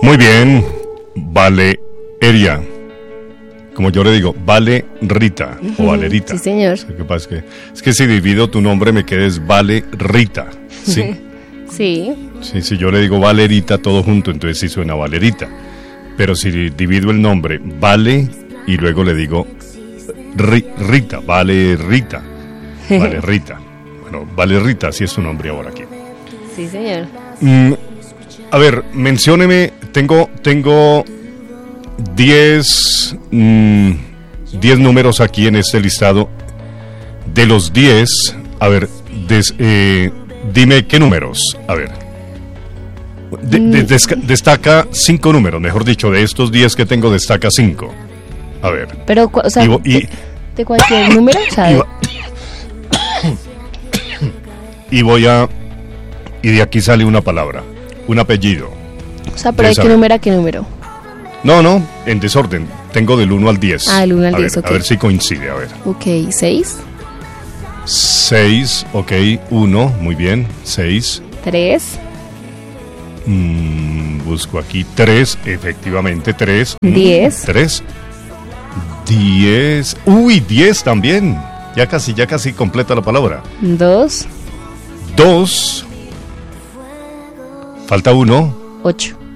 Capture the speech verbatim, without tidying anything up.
Muy bien, Valeria. Como yo le digo, Vale Rita o Valerita. Sí, señor. Lo que pasa es que, es que si divido tu nombre me quedes Vale Rita. ¿Sí? Sí. Sí, si yo le digo Valerita todo junto, entonces sí suena Valerita. Pero si divido el nombre Vale y luego le digo Ri, Rita, Vale Rita. Vale Rita. Bueno, Vale Rita, así es su nombre ahora aquí. Sí, señor. Mm, a ver, mencióneme, tengo, tengo diez, mm, diez números aquí en este listado. De los diez, a ver, des, eh, dime qué números, a ver. De, de, desca, destaca cinco números, mejor dicho, de estos diez que tengo, destaca cinco. A ver. Pero, o sea, y, y, de, de cualquier número, o sea, y, y voy a... Y de aquí sale una palabra, un apellido. O sea, pero ¿de qué número a qué número? No, no, en desorden. Tengo del uno al diez. Ah, del uno al a diez, ver, ok. A ver si coincide, a ver. Ok, seis. seis, ok, uno, muy bien, seis. tres. Mm, busco aquí tres, efectivamente, tres. diez. tres. diez. Uy, diez también. Ya casi, ya casi completa la palabra. dos. dos. Falta uno. ocho.